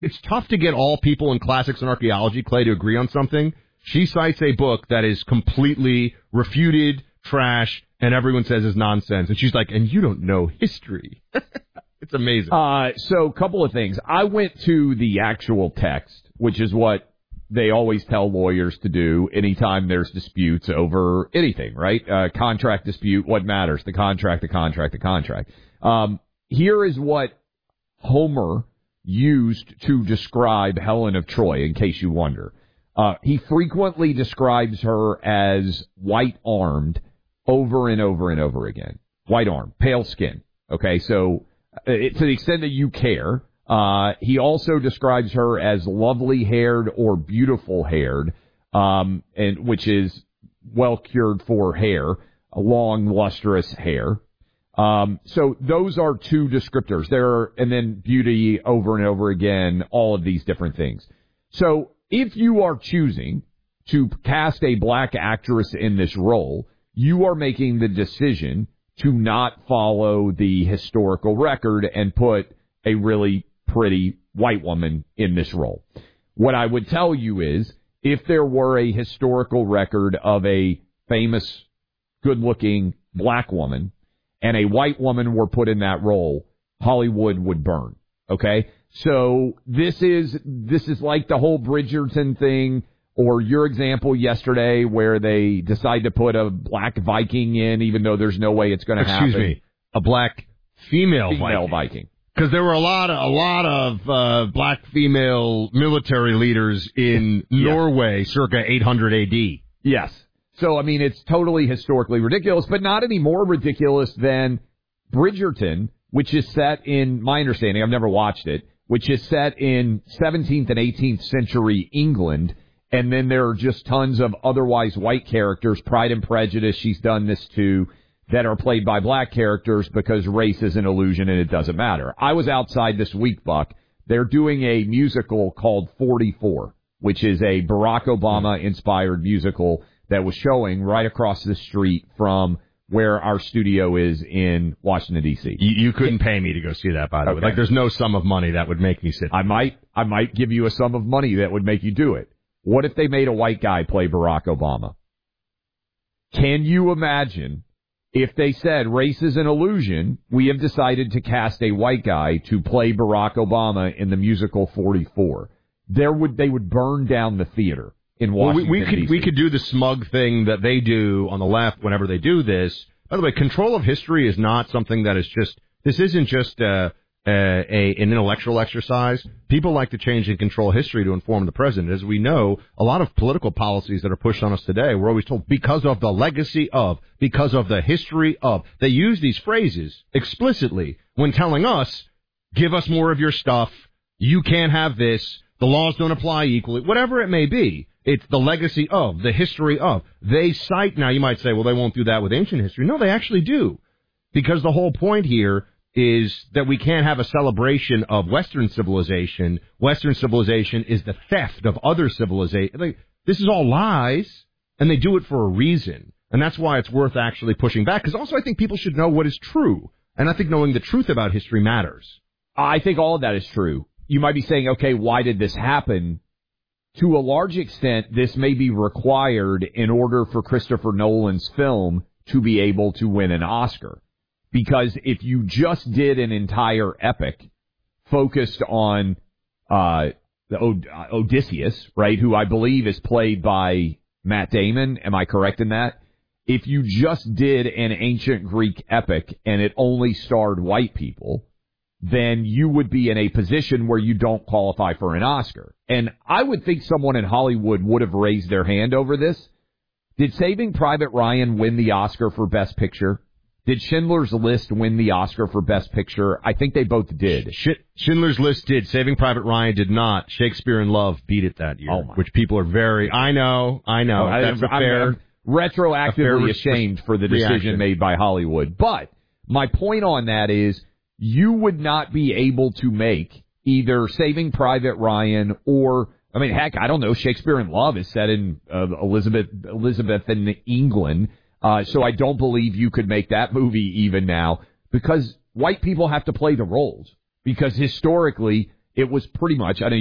it's tough to get all people in classics and archaeology, Clay, to agree on something. She cites a book that is completely refuted, trash, and everyone says is nonsense. And she's like, and you don't know history. It's amazing. So a couple of things. I went to the actual text, which is what they always tell lawyers to do anytime there's disputes over anything, right? Contract dispute, what matters? The contract, the contract, the contract. Here is what Homer used to describe Helen of Troy, in case you wonder. He frequently describes her as white-armed over and over and over again. White-armed, pale skin. Okay, so to the extent that you care, he also describes her as lovely-haired or beautiful-haired, and which is well-cured for hair, long, lustrous hair. So those are two descriptors. And then beauty over and over again, all of these different things. So if you are choosing to cast a black actress in this role, you are making the decision to not follow the historical record and put a really pretty white woman in this role. What I would tell you is, if there were a historical record of a famous, good-looking black woman and a white woman were put in that role, Hollywood would burn. Okay? So this is like the whole Bridgerton thing, or your example yesterday where they decide to put a black Viking in, even though there's no way it's going to happen. Excuse me, a black female Viking. Because there were a lot of black female military leaders in Norway circa 800 A.D. Yes. So, I mean, it's totally historically ridiculous, but not any more ridiculous than Bridgerton, which is set in, my understanding, I've never watched it, which is set in 17th and 18th century England, and then there are just tons of otherwise white characters, Pride and Prejudice, she's done this too, that are played by black characters because race is an illusion and it doesn't matter. I was outside this week, Buck. They're doing a musical called 44, which is a Barack Obama-inspired musical that was showing right across the street from where our studio is in Washington, D.C. You couldn't pay me to go see that, by the way. Like, there's no sum of money that would make me sit. I might give you a sum of money that would make you do it. What if they made a white guy play Barack Obama? Can you imagine if they said race is an illusion, we have decided to cast a white guy to play Barack Obama in the musical 44? They would burn down the theater in Washington, we could do the smug thing that they do on the left whenever they do this. By the way, control of history is not something that is just, this isn't just an intellectual exercise. People like to change and control history to inform the president. As we know, a lot of political policies that are pushed on us today, we're always told because of the legacy of, because of the history of. They use these phrases explicitly when telling us, give us more of your stuff, you can't have this, the laws don't apply equally, whatever it may be. It's the legacy of, the history of. They cite, now you might say, well, they won't do that with ancient history. No, they actually do. Because the whole point here is that we can't have a celebration of Western civilization. Western civilization is the theft of other civilization. This is all lies, and they do it for a reason. And that's why it's worth actually pushing back. Because also I think people should know what is true. And I think knowing the truth about history matters. I think all of that is true. You might be saying, okay, why did this happen? To a large extent, this may be required in order for Christopher Nolan's film to be able to win an Oscar. Because if you just did an entire epic focused on Odysseus, right, who I believe is played by Matt Damon, am I correct in that? If you just did an ancient Greek epic and it only starred white people, then you would be in a position where you don't qualify for an Oscar. And I would think someone in Hollywood would have raised their hand over this. Did Saving Private Ryan win the Oscar for Best Picture? Did Schindler's List win the Oscar for Best Picture? I think they both did. Schindler's List did. Saving Private Ryan did not. Shakespeare in Love beat it that year, which people are very... I know. That's I'm retroactively ashamed for the decision made by Hollywood. But my point on that is you would not be able to make either Saving Private Ryan or... I mean, heck, I don't know. Shakespeare in Love is set in Elizabethan England. So I don't believe you could make that movie even now because white people have to play the roles. Because historically, it was pretty much, I know